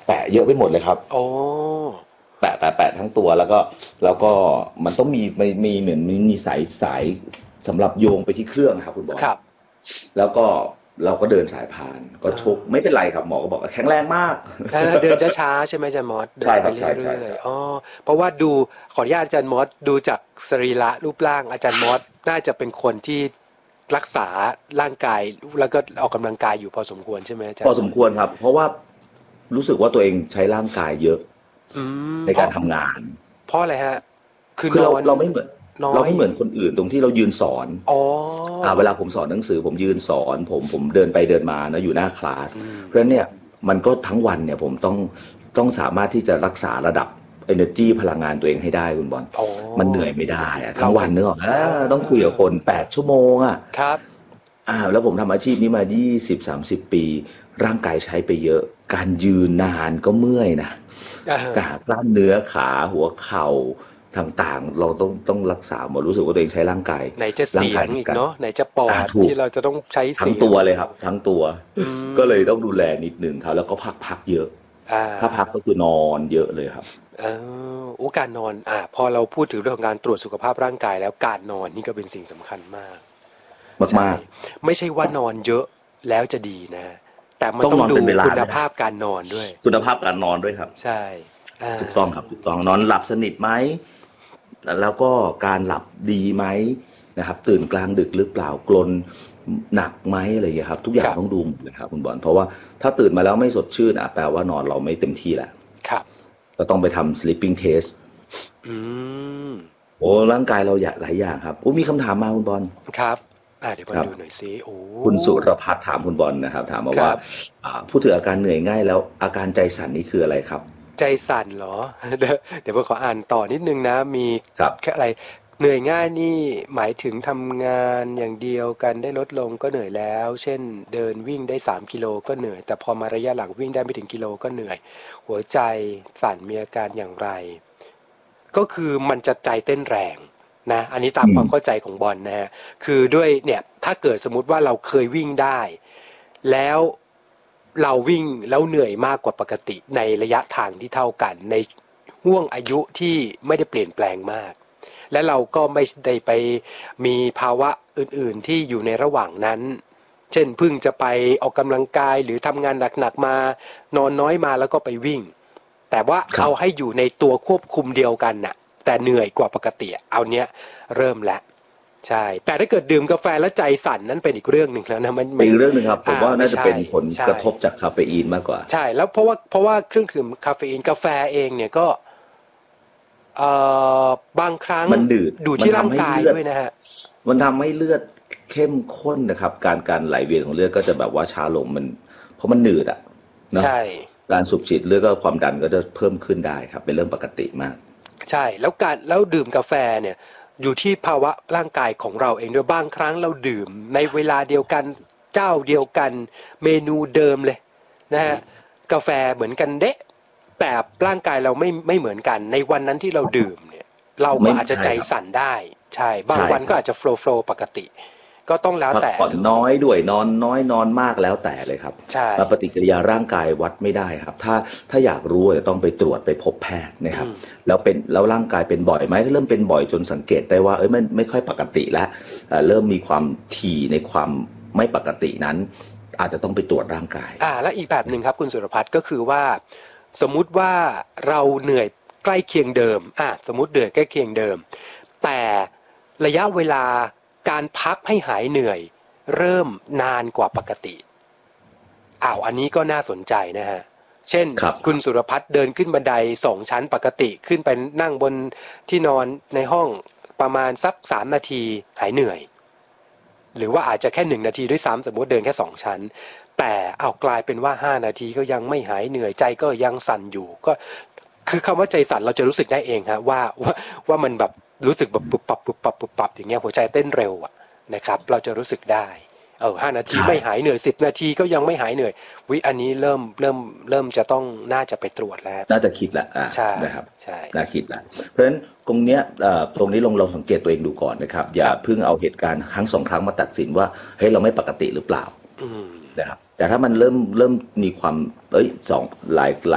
แปะเยอะไปหมดเลยครับโอ้แปะทั้งตัวแล้วก็มันต้องมีเหมือนมีสายสำหรับโยงไปที่เครื่องครับคุณบอลครับแล้วก็เราก็เดินสายพานก็ชกไม่เป็นไรครับหมอก็บอกว่าแข็งแรงมากเดินช้าๆใช่ไหมอาจารย์มอสเดินไปใช่ครับใช่ใช่เรื่อยครับๆอ๋อเพราะว่าดูขออนุญาตอาจารย์มอสดูจากสรีระรูปร่างอาจารย์มอสน่าจะเป็นคนที่รักษาร่างกายแล้วก็ออกกำลังกายอยู่พอสมควรใช่ไหมอาจารย์มอสพอสมควรครับเพราะว่ารู้สึกว่าตัวเองใช้ร่างกายเยอะอืมในการทำงานเพราะอะไรฮะคือคือเรานอนเราไม่เหมือนน้อยเราไม่เหมือนคนอื่นตรงที่เรายืนสอนอ๋อเวลาผมสอนหนังสือผมยืนสอนผมเดินไปเดินมานะอยู่หน้าคลาสอืมเพราะฉะนั้นเนี่ยมันก็ทั้งวันเนี่ยผมต้องสามารถที่จะรักษาระดับ energy พลังงานตัวเองให้ได้คุณบอลอ๋อมันเหนื่อยไม่ได้อะทั้เราเป็นงวันนึกออกอ่ต้องคุยากับคน8 ชั่วโมงครับแล้วผมทำอาชีพนี้มา20-30 ปีร่างกายใช้ไปเยอะการยืนนานก็เมื่อยนะอ่กล้ามเนื้อขาหัวเข่าต่างๆเราต้องรักษาหมดรู้สึกว่าตัวเองใช้ร่างกายไหนจะร่างเสียกายในการงอีกเนาะไหนจะปอดถูกที่เราจะต้องใช้ทั้งเสียงตัวเลยครับทั้งตัวอืก็เลยมต้องดูแลนิดนึงครับแล้วก็พักเยอะอ่ถ้าพักาก็คือนอนเยอะเลยครับโอ้การนอนพอเราพูดถึงเรื่องของการตรวจสุขภาพร่างกายแล้วการนอนนี่ก็เป็นสิ่งสำคัญมากใช่มากไม่ใช่ว่านอนเยอะแล้วจะดีนะแต่มัๆต้องนต้องดูนอนเป็นเวลาคุณด้วยนะภาพการนอนด้วยคุณภาพการนอนด้วยครับใช่อ่าถูกต้องครับถูกต้องนอนหลับสนิทไหมแล้วก็การหลับดีไหมนะครับตื่นกลางดึกหรือเปล่ากลนหนักไหมอะไรอย่างเงี้ยครับทุกอครับย่างต้องดูหมดเลยครับคุณบอลเพราะว่าถ้าตื่นมาแล้วไม่สดชื่นแปลว่านอนเราไม่เต็มที่แหละครับก็ต้องไปทำ sleeping test อืมโอ้ร่างกายเราหลายอย่างครับโอ้มีคำถามมาคุณบอลครับเดี๋ยวบอลครับดูหน่อยซิโอ้คุณสุรพัฒน์ถามคุณบอลนะครับถามมาว่าครับพูดถึงอาการเหนื่อยง่ายแล้วอาการใจสั่นนี่คืออะไรครับใจสั่นเหรอเดี๋ยวผมขออ่านต่อนิดนึงนะมีครับแค่อะไร เหนื่อยง่ายนี่หมายถึงทำงานอย่างเดียวกันได้ลดลงก็เหนื่อยแล้วเช่นเดินวิ่งได้3 กิโลก็เหนื่อยแต่พอมาระยะหลังวิ่งได้ไม่ถึงกิโลก็เหนื่อยหัวใจสั่นมีอาการอย่างไรก็คือมันจะใจเต้นแรงนะอันนี้ตามอืมความเข้าใจของบอลนะฮะคือด้วยเนี่ยถ้าเกิดสมมุติว่าเราเคยวิ่งได้แล้วเราวิ่งแล้วเหนื่อยมากกว่าปกติในระยะทางที่เท่ากันในห่วงอายุที่ไม่ได้เปลี่ยนแปลงมาก และเราก็ไม่ได้ไปมีภาวะอื่นๆที่อยู่ในระหว่างนั้น เช่นเพิ่งจะไปออกกำลังกายหรือทำงานหนักๆมานอนน้อยมาแล้วก็ไปวิ่ง แต่ว่าครับเอาให้อยู่ในตัวควบคุมเดียวกันน่ะแต่เหนื่อยกว่าปกติเอาเนี้ยเริ่มแล้วใช่แต่ถ้าเกิดดื่มกาแฟแล้วใจสั่นนั้นเป็นอีกเรื่องหนึ่งแล้วนะมันอีกเรื่องหนึ่งครับผมว่าไม่ใช่น่าจะเป็นผลใช่กระทบจากคาเฟอีนมากกว่าใช่แล้วเพราะว่าเครื่องดื่มคาเฟอีนกาแฟเองเนี่ยก็ เอ่อบางครั้งมันดืดดูที่ร่างกายด้วยนะฮะมันทำให้เลือดเข้มข้นนะครับการไหลเวียนของเลือดก็จะแบบว่าช้าลงมันเพราะมันหนืดเนาะใช่การสูบฉีดเลือดก็ความดันก็จะเพิ่มขึ้นได้ครับเป็นเรื่องปกติมากใช่แล้วดื่มกาแฟเนี่ยอยู่ที่ภาวะร่างกายของเราเองด้วยบางครั้งเราดื่มในเวลาเดียวกันเจ้าเดียวกันเมนูเดิมเลยนะฮะกาแฟเหมือนกันเดะแต่ร่างกายเราไม่เหมือนกันในวันนั้นที่เราดื่มเนี่ยเราก็ไม่อาจจะใจใช่ครับสั่นได้ใช่บางใช่ครับวันก็อาจจะโฟลว์ปกติก็ต้องแล้วพักแต่ผ่อนดูน้อยด้วยนอนน้อยนอนมากแล้วแต่เลยครับใช่ปฏิกิริยาร่างกายวัดไม่ได้ครับถ้าอยากรู้จะต้องไปตรวจไปพบแพทย์นะครับอืมแล้วร่างกายเป็นบ่อยไหมเริ่มเป็นบ่อยจนสังเกตได้ว่ามันไม่ค่อยปกติแล้วเริ่มมีความถี่ในความไม่ปกตินั้นอาจจะต้องไปตรวจร่างกายและอีกแบบหนึ่งครับคุณสุรพัฒน์ก็คือว่าสมมุติว่าเราเหนื่อยใกล้เคียงเดิมสมมุติเหนื่อยใกล้เคียงเดิมแต่ระยะเวลาการพักให้หายเหนื่อยเริ่มนานกว่าปกติอันนี้ก็น่าสนใจนะฮะเช่นครับคุณสุรพัฒน์เดินขึ้นบันได2 ชั้นปกติขึ้นไปนั่งบนที่นอนในห้องประมาณสัก3 นาทีหายเหนื่อยหรือว่าอาจจะแค่1 นาทีด้วยซ้ำสมมติเดินแค่2 ชั้นแต่กลายเป็นว่า5 นาทีก็ยังไม่หายเหนื่อยใจก็ยังสั่นอยู่ก็คือคำว่าใจสั่นเราจะรู้สึกได้เองฮะว่ามันแบบรู้สึกแบบปุบปับปุบปับปุบปับอย่างเงี้ยหัวใจเต้นเร็วนะครับเราจะรู้สึกได้5 นาทีใช่ไม่หายเหนื่อย10 นาทีก็ยังไม่หายเหนื่อยอันนี้เริ่มจะต้องน่าจะไปตรวจแล้วน่าจะคิดละใช่นะครับใช่น่าคิดละเพราะฉะนั้นตรงนี้ลองสังเกตตัวเองดูก่อนนะครับอคย่ารับเพิ่งเอาเหตุการณ์ครั้งสองครั้งมาตัดสินว่าเฮ้ยเราไม่ปกติหรือเปล่าอืมนะครับแต่ถ้ามันเริ่มมีความสองหลาย